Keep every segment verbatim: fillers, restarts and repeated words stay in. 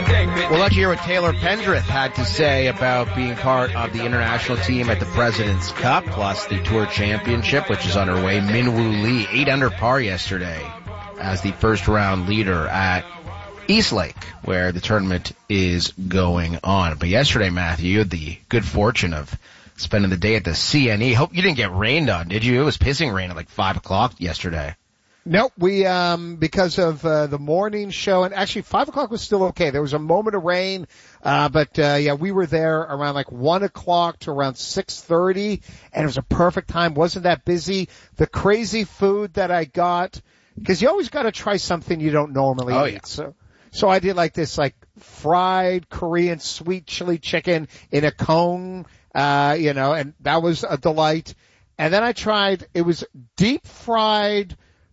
We'll let you hear what Taylor Pendrith had to say about being part of the international team at the President's Cup, plus the Tour Championship, which is underway. Minwoo Lee, eight under par yesterday as the first round leader at Eastlake, where the tournament is going on. But yesterday, Matthew, you had the good fortune of spending the day at the C N E. Hope you didn't get rained on, did you? It was pissing rain at like five o'clock yesterday. Nope, we, um, because of, uh, the morning show, and actually five o'clock was still okay. There was a moment of rain, uh, but, uh, yeah, we were there around like one o'clock to around six thirty, and it was a perfect time. Wasn't that busy. The crazy food that I got, cause you always gotta try something you don't normally oh, eat. Yeah. So, so I did like this, like, fried Korean sweet chili chicken in a cone, uh, you know, and that was a delight. And then I tried, it was deep fried,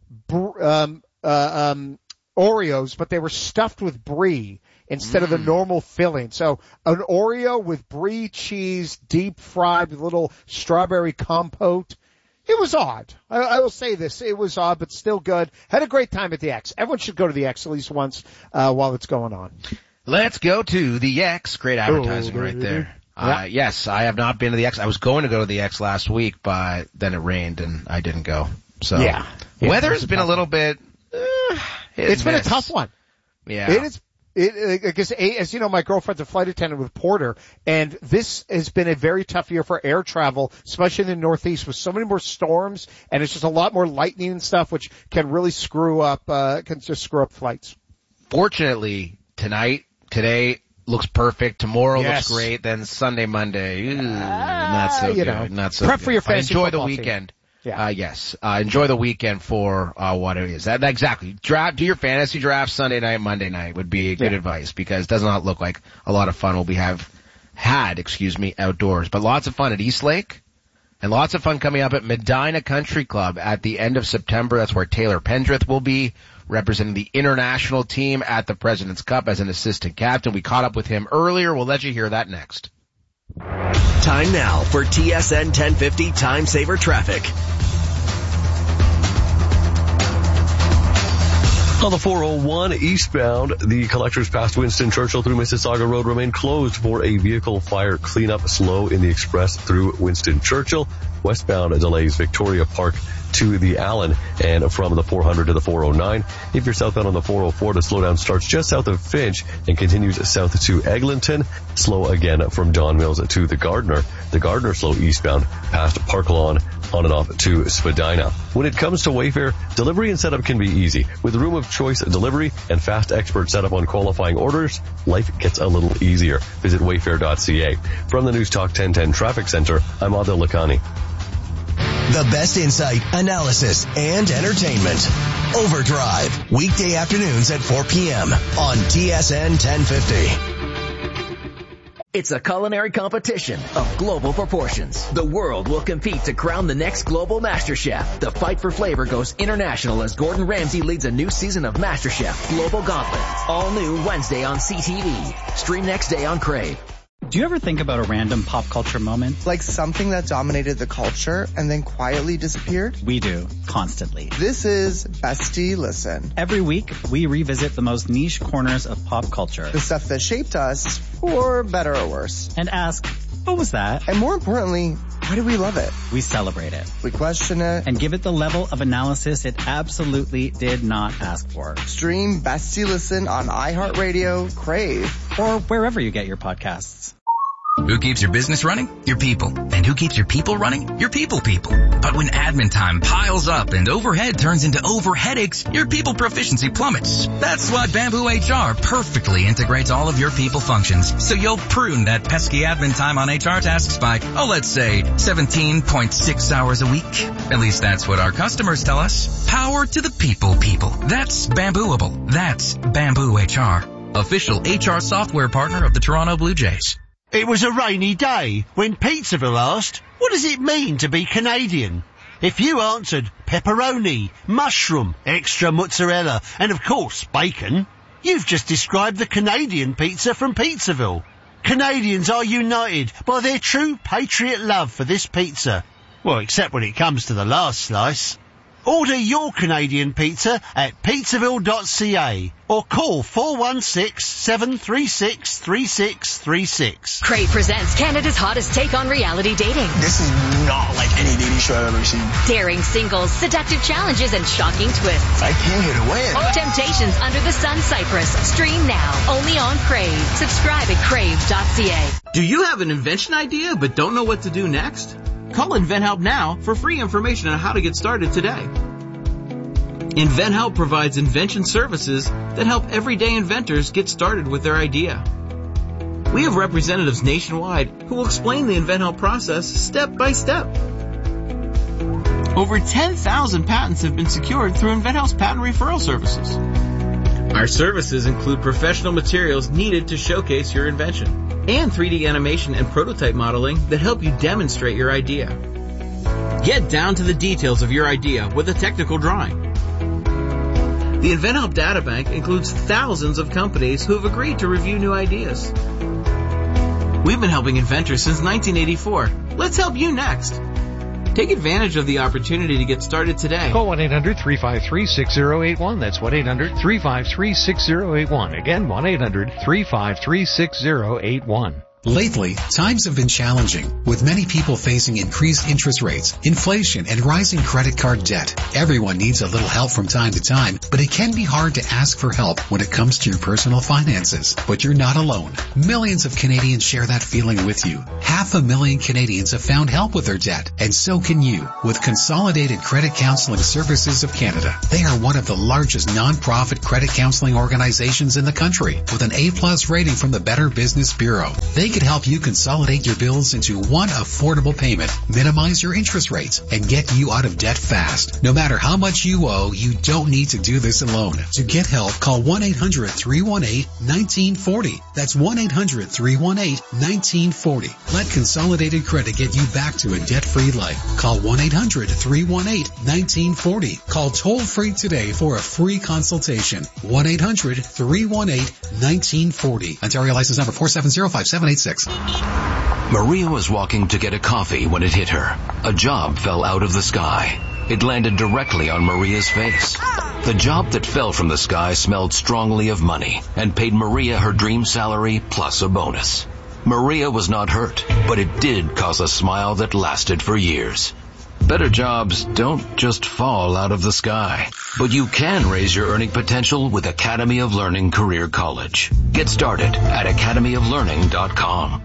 Um, uh, um, Oreos, but they were stuffed with brie instead mm. of the normal filling. So an Oreo with brie cheese, deep fried with little strawberry compote. It was odd. I, I will say this. It was odd, but still good. Had a great time at the X. Everyone should go to the X at least once, uh, while it's going on. Let's go to the X. Great advertising oh, right there. Yeah. Uh, yes, I have not been to the X. I was going to go to the X last week, but then it rained and I didn't go. So yeah. Yeah, weather's been a little bit, uh, it's been miss. a tough one. Yeah. It is, it, because as you know, my girlfriend's a flight attendant with Porter, and this has been a very tough year for air travel, especially in the Northeast with so many more storms, and it's just a lot more lightning and stuff, which can really screw up, uh, can just screw up flights. Fortunately, tonight, today, looks perfect. Tomorrow yes. looks great. Then Sunday, Monday, ew, uh, not so you good. know, Not so prep good. for your fantasy Enjoy the football weekend. Team. Yeah. Uh, yes. Uh, enjoy the weekend for, uh, what it is. That, exactly. Draft, do your fantasy draft Sunday night, Monday night would be good yeah. advice, because it does not look like a lot of fun will be have, had, excuse me, outdoors. But lots of fun at Eastlake, and lots of fun coming up at Medina Country Club at the end of September. That's where Taylor Pendrith will be, representing the international team at the President's Cup as an assistant captain. We caught up with him earlier. We'll let you hear that next. Time now for T S N ten fifty Time Saver Traffic. On the four oh one eastbound, the collectors past Winston Churchill through Mississauga Road remain closed for a vehicle fire cleanup. Slow in the express through Winston Churchill. Westbound delays Victoria Park to the Allen and from the four hundred to the four oh nine. If you're southbound on the four oh four, the slowdown starts just south of Finch and continues south to Eglinton. Slow again from Don Mills to the Gardner. The Gardner slow eastbound past Park Lawn on and off to Spadina. When it comes to Wayfair, delivery and setup can be easy. With room of choice delivery and fast expert setup on qualifying orders, life gets a little easier. Visit wayfair dot c a. From the News Talk ten ten Traffic Center, I'm Adil Lakhani. The best insight, analysis, and entertainment. Overdrive, weekday afternoons at four p.m. on T S N ten fifty. It's a culinary competition of global proportions. The world will compete to crown the next global master chef. The fight for flavor goes international as Gordon Ramsay leads a new season of MasterChef Global Gauntlet. All new Wednesday on C T V. Stream next day on Crave. Do you ever think about a random pop culture moment? Like something that dominated the culture and then quietly disappeared? We do, constantly. This is Bestie Listen. Every week, we revisit the most niche corners of pop culture. The stuff that shaped us, for better or worse. And ask, what was that? And more importantly, why do we love it? We celebrate it. We question it. And give it the level of analysis it absolutely did not ask for. Stream Bestie Listen on iHeartRadio, Crave, or wherever you get your podcasts. Who keeps your business running? Your people. And who keeps your people running? Your people people. But when admin time piles up and overhead turns into over headaches, your people proficiency plummets. That's why Bamboo H R perfectly integrates all of your people functions. So you'll prune that pesky admin time on H R tasks by, oh, let's say seventeen point six hours a week. At least that's what our customers tell us. Power to the people people. That's Bambooable. That's Bamboo H R. Official H R software partner of the Toronto Blue Jays. It was a rainy day when Pizzaville asked, what does it mean to be Canadian? If you answered pepperoni, mushroom, extra mozzarella, and of course bacon, you've just described the Canadian pizza from Pizzaville. Canadians are united by their true patriot love for this pizza. Well, except when it comes to the last slice. Order your Canadian pizza at pizzaville dot c a or call four one six, seven three six, three six three six. Crave presents Canada's hottest take on reality dating. This is not like any dating show I've ever seen. Daring singles, seductive challenges, and shocking twists. I came here to win. Temptations Under the Sun Cyprus. Stream now, only on Crave. Subscribe at crave dot c a. Do you have an invention idea but don't know what to do next? Call InventHelp now for free information on how to get started today. InventHelp provides invention services that help everyday inventors get started with their idea. We have representatives nationwide who will explain the InventHelp process step by step. Over ten thousand patents have been secured through InventHelp's patent referral services. Our services include professional materials needed to showcase your invention and three D animation and prototype modeling that help you demonstrate your idea. Get down to the details of your idea with a technical drawing. The InventHelp Databank includes thousands of companies who have agreed to review new ideas. We've been helping inventors since nineteen eighty-four. Let's help you next. Take advantage of the opportunity to get started today. Call one eight hundred, three five three, six zero eight one. That's one eight hundred, three five three, six zero eight one. Again, one eight hundred, three five three, six zero eight one. Lately, times have been challenging, with many people facing increased interest rates, inflation, and rising credit card debt. Everyone needs a little help from time to time, but it can be hard to ask for help when it comes to your personal finances. But you're not alone. Millions of Canadians share that feeling with you. Half a million Canadians have found help with their debt, and so can you with Consolidated Credit Counseling Services of Canada. They are one of the largest non-profit credit counseling organizations in the country, with an A-plus rating from the Better Business Bureau. They can help you consolidate your bills into one affordable payment, minimize your interest rates, and get you out of debt fast. No matter how much you owe, you don't need to do this alone. To get help, call one eight hundred, three one eight, one nine four zero. That's one eight hundred, three one eight, one nine four zero. Let Consolidated Credit get you back to a debt-free life. Call one eight hundred, three one eight, one nine four zero. Call toll-free today for a free consultation. one eight hundred, three one eight, one nine four zero. Ontario license number four seven zero five seven eight six. Maria was walking to get a coffee when it hit her. A job fell out of the sky. It landed directly on Maria's face. The job that fell from the sky smelled strongly of money and paid Maria her dream salary plus a bonus. Maria was not hurt, but it did cause a smile that lasted for years. Better jobs don't just fall out of the sky, but you can raise your earning potential with Academy of Learning Career College. Get started at academy of learning dot com.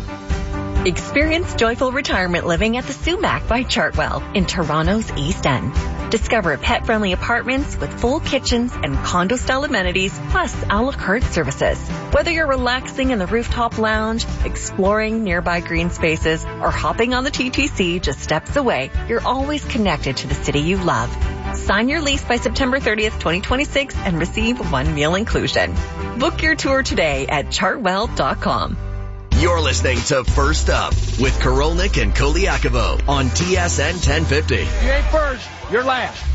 Experience joyful retirement living at the Sumac by Chartwell in Toronto's East End. Discover pet-friendly apartments with full kitchens and condo-style amenities, plus a la carte services. Whether you're relaxing in the rooftop lounge, exploring nearby green spaces, or hopping on the T T C just steps away, you're always connected to the city you love. Sign your lease by September thirtieth, twenty twenty-six and receive one meal inclusion. Book your tour today at chartwell dot com. You're listening to First Up with Korolnik and Koliakovo on T S N ten fifty. You ain't first, you're last.